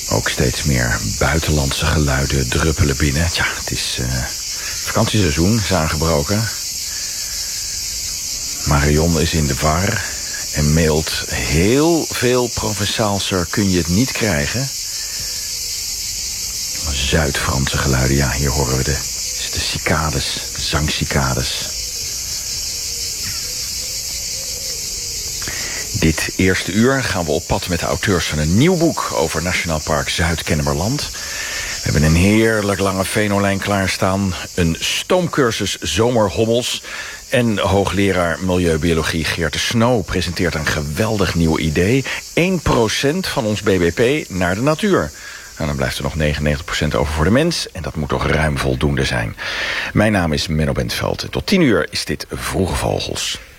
Ook steeds meer buitenlandse geluiden druppelen binnen. Tja, het is vakantieseizoen, is aangebroken. Marion is in de war en mailt heel veel Provençaalser kun je het niet krijgen. Zuid-Franse geluiden, ja, hier horen we de cicades, de zangcicades. Dit eerste uur gaan we op pad met de auteurs van een nieuw boek over Nationaal Park Zuid-Kennemerland. We hebben een heerlijk lange venolijn klaarstaan, een stoomcursus zomerhommels en hoogleraar milieubiologie Geert de Snoo presenteert een geweldig nieuw idee. 1% van ons BBP naar de natuur. Nou, dan blijft er nog 99% over voor de mens en dat moet toch ruim voldoende zijn. Mijn naam is Menno Bentveld en tot 10 uur is dit Vroege Vogels.